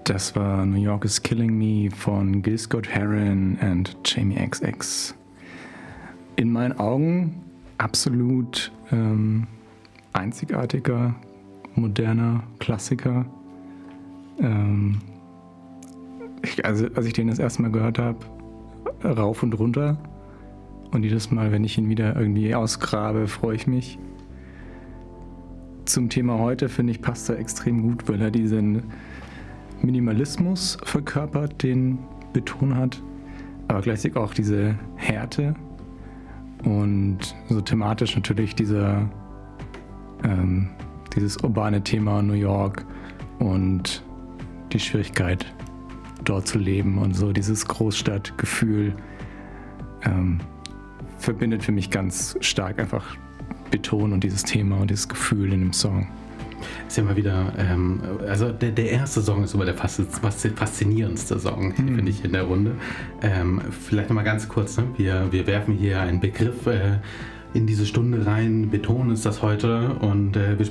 Das war New York is Killing Me von Gil Scott-Heron und Jamie XX. In meinen Augen absolut einzigartiger, moderner Klassiker. Als ich den das erste Mal gehört habe, rauf und runter. Und jedes Mal, wenn ich ihn wieder irgendwie ausgrabe, freue ich mich. Zum Thema heute, finde ich, passt er extrem gut, weil er diesen Minimalismus verkörpert, den Beton hat, aber gleichzeitig auch diese Härte und so thematisch natürlich dieses urbane Thema New York und die Schwierigkeit, dort zu leben und so dieses Großstadtgefühl verbindet für mich ganz stark einfach Beton und dieses Thema und dieses Gefühl in dem Song. Ist ja mal wieder, also der erste Song ist immer der faszinierendste Song, finde ich, in der Runde. Vielleicht nochmal ganz kurz, ne? Wir werfen hier einen Begriff in diese Stunde rein, Beton ist das heute, und wir